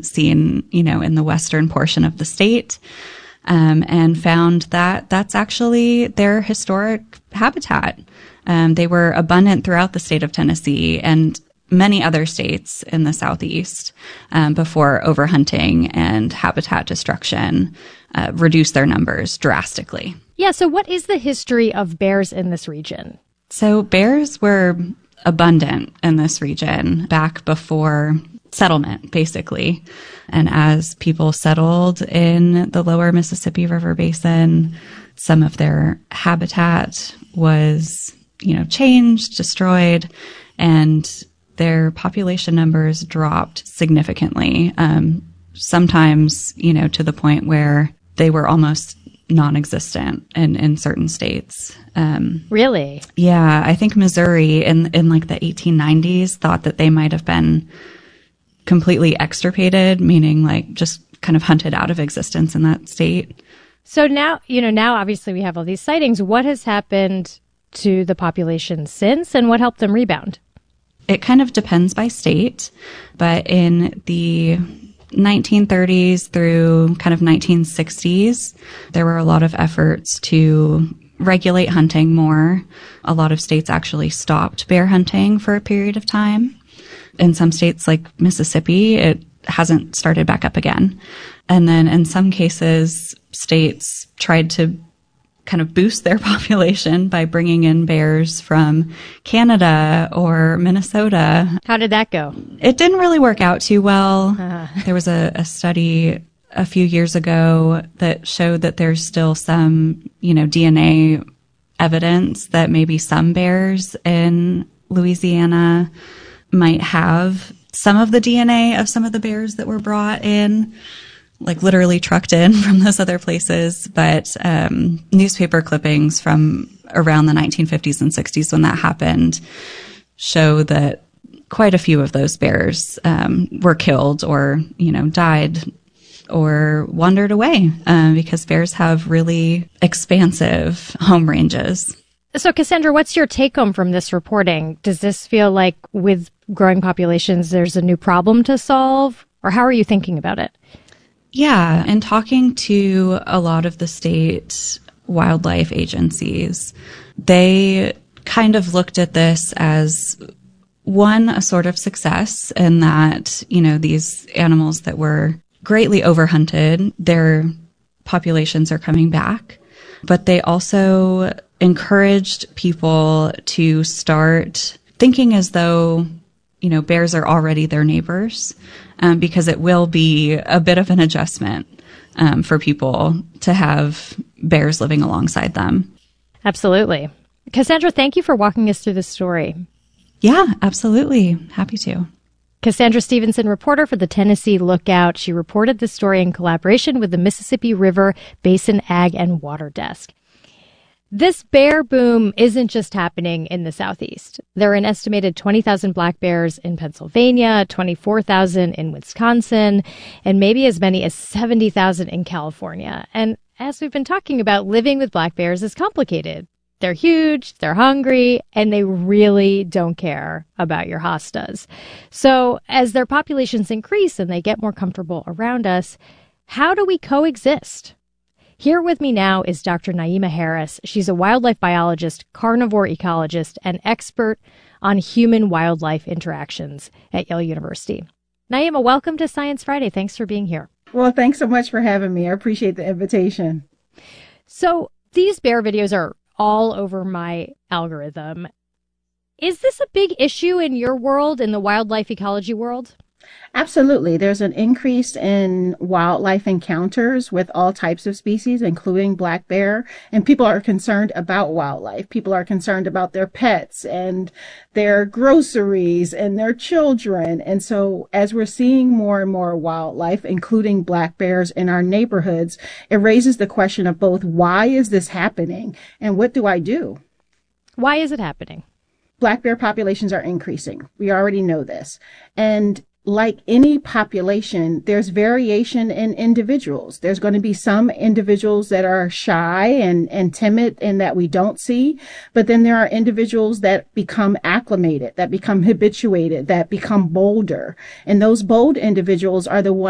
seen, in the western portion of the state, and found that that's actually their historic habitat. They were abundant throughout the state of Tennessee and many other states in the southeast before overhunting and habitat destruction reduced their numbers drastically. Yeah, so what is the history of bears in this region? So bears were abundant in this region back before settlement, basically. And as people settled in the lower Mississippi River Basin, some of their habitat was, changed, destroyed, and their population numbers dropped significantly. Sometimes, to the point where they were almost non-existent in certain states. Really? Yeah, I think Missouri in like the 1890s thought that they might have been completely extirpated, meaning like just kind of hunted out of existence in that state. So now obviously we have all these sightings. What has happened to the population since, and what helped them rebound? It kind of depends by state, but in the 1930s through kind of 1960s, there were a lot of efforts to regulate hunting more. A lot of states actually stopped bear hunting for a period of time. In some states like Mississippi, it hasn't started back up again. And then in some cases, states tried to kind of boost their population by bringing in bears from Canada or Minnesota. How did that go? It didn't really work out too well. There was a study a few years ago that showed that there's still some, DNA evidence that maybe some bears in Louisiana might have some of the DNA of some of the bears that were brought in, like literally trucked in from those other places. But newspaper clippings from around the 1950s and 60s when that happened show that quite a few of those bears were killed or, died or wandered away because bears have really expansive home ranges. So, Cassandra, what's your take home from this reporting? Does this feel like with growing populations, there's a new problem to solve? Or how are you thinking about it? Yeah, and talking to a lot of the state wildlife agencies, they kind of looked at this as one, a sort of success in that, these animals that were greatly overhunted, their populations are coming back. But they also encouraged people to start thinking as though, bears are already their neighbors, because it will be a bit of an adjustment for people to have bears living alongside them. Absolutely. Cassandra, thank you for walking us through this story. Yeah, absolutely. Happy to. Cassandra Stevenson, reporter for the Tennessee Lookout. She reported this story in collaboration with the Mississippi River Basin Ag and Water Desk. This bear boom isn't just happening in the Southeast. There are an estimated 20,000 black bears in Pennsylvania, 24,000 in Wisconsin, and maybe as many as 70,000 in California. And as we've been talking about, living with black bears is complicated. They're huge, they're hungry, and they really don't care about your hostas. So as their populations increase and they get more comfortable around us, how do we coexist? Here with me now is Dr. Naima Harris. She's a wildlife biologist, carnivore ecologist, and expert on human-wildlife interactions at Yale University. Naima, welcome to Science Friday. Thanks for being here. Well, thanks so much for having me. I appreciate the invitation. So these bear videos are all over my algorithm. Is this a big issue in your world, in the wildlife ecology world? Absolutely. There's an increase in wildlife encounters with all types of species, including black bear. And people are concerned about wildlife. People are concerned about their pets and their groceries and their children. And so as we're seeing more and more wildlife, including black bears in our neighborhoods, it raises the question of both, why is this happening? And what do I do? Why is it happening? Black bear populations are increasing. We already know this. And like any population, there's variation in individuals. There's going to be some individuals that are shy and timid and that we don't see. But then there are individuals that become acclimated, that become habituated, that become bolder. And those bold individuals are the ones